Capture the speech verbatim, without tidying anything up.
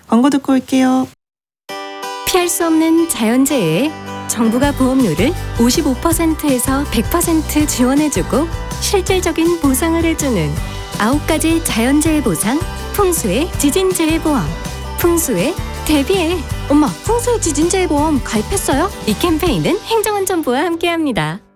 광고 듣고 올게요. 피할 수 없는 자연재해에 정부가 보험료를 오십오 퍼센트에서 백 퍼센트 지원해주고 실질적인 보상을 해주는 아홉 가지 자연재해 보상, 풍수의 지진재해보험. 풍수의 대비해. 엄마, 풍수의 지진재해보험 가입했어요? 이 캠페인은 행정안전부와 함께합니다.